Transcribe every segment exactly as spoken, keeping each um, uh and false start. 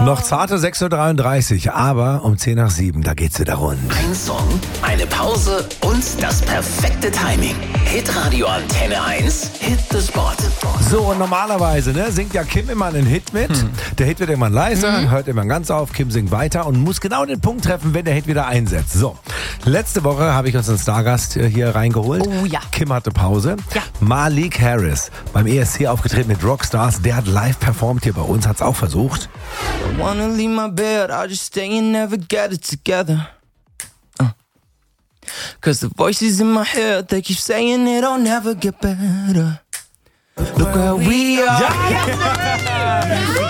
Noch zarte sechs Uhr dreiunddreißig, aber um zehn nach sieben, da geht's wieder rund. Ein Song, eine Pause und das perfekte Timing. Hitradio Antenne eins, Hit the Spot. So, und normalerweise ne, singt ja Kim immer einen Hit mit. Hm. Der Hit wird immer leiser, mhm. hört immer ganz auf, Kim singt weiter und muss genau den Punkt treffen, wenn der Hit wieder einsetzt. So, letzte Woche habe ich uns einen Stargast hier reingeholt. Oh ja. Kim hatte Pause. Ja. Malik Harris, beim E S C aufgetreten mit Rockstars, der hat live performt hier bei uns, hat's auch versucht. I wanna leave my bed, I'll just stay and never get it together. Uh. Cause the voices in my head, they keep saying it'll never get better. Look where we are. Ja!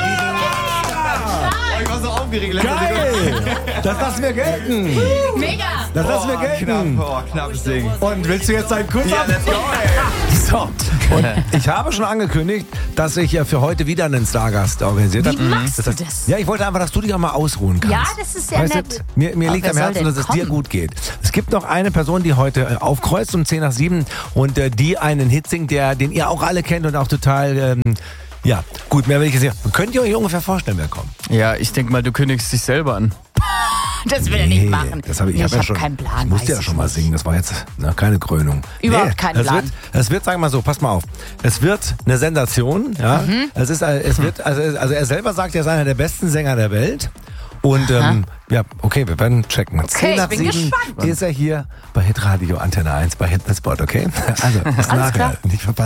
Ich war so aufgeregt. Geil! Das lassen wir gelten. Mega! Das lassen wir gelten. Knapp, oh, knappes Ding. Und willst du jetzt einen Kuss Ja, haben? let's go, ey. So, und ich habe schon angekündigt, dass ich ja für heute wieder einen Stargast organisiert habe. Wie machst das heißt, du das? Ja, ich wollte einfach, dass du dich auch mal ausruhen kannst. Ja, das ist sehr weißt nett. Du, mir mir Aber liegt wer am soll Herzen, denn dass es dir kommen? gut geht. Es gibt noch eine Person, die heute äh, aufkreuzt um zehn nach sieben und äh, die einen Hit singt, der, den ihr auch alle kennt und auch total... Ähm, ja, gut, mehr will ich jetzt nicht. Könnt ihr euch ungefähr vorstellen, wer kommt? Ja, ich denke mal, du kündigst dich selber an. Das will er nicht machen. Das hab ich Nee, ich ich hab ja hab schon, keinen Plan. Ich musste weiß ja ich schon mal nicht. singen, das war jetzt na, keine Krönung. Überhaupt keinen es Plan. Wird, es wird, sagen wir mal so, pass mal auf, es wird eine Sensation. Ja? Mhm. Es ist, äh, es wird, also, also er selber sagt, er ist einer der besten Sänger der Welt. Und ähm, ja, okay, wir werden checken. Okay, zehn nach ich bin sieben gespannt. ist er hier bei Hitradio Antenne eins bei Hit the Spot, okay? Also, bis nachher. klar. Nicht verpassen.